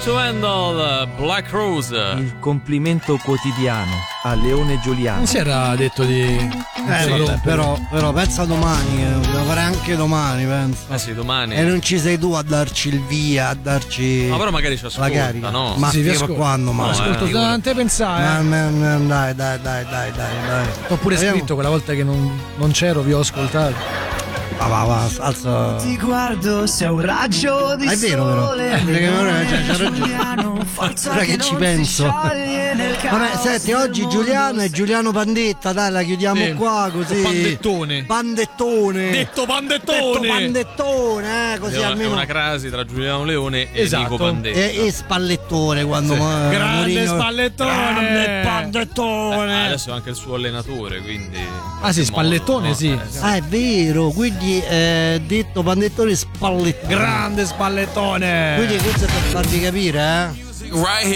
to Handle, Black Rose. Il complimento quotidiano a Leone Giuliano. Non si era detto di... vabbè, però pensa domani, devo fare anche domani, penso. Sì, domani. E non ci sei tu a darci il via, a darci. Ma però magari ci ascolta, la carica. no? Ma sì, fino a quando? Ma ascolto tante pensare. Dai. T'ho pure scritto quella volta che non c'ero, vi ho ascoltato. Va, alza. Ti guardo, sei un raggio di sole. C'ha ragione. Ora che ci penso. Vabbè, senti, oggi Giuliano e Giuliano Pandetta, dai, la chiudiamo qua così. Pandettone. Detto pandettone, così è almeno. È una crasi tra Giuliano Leone e esatto. Nico Pandetta. E Spallettone quando grande Mourinho... Spallettone. Grande Pandettone. Adesso è anche il suo allenatore, quindi. Ah sì, Spallettone, sì. Ah, è vero, quindi detto Pandettone Spallettone. Grande Spallettone. Quindi questo è per farvi capire, Right here.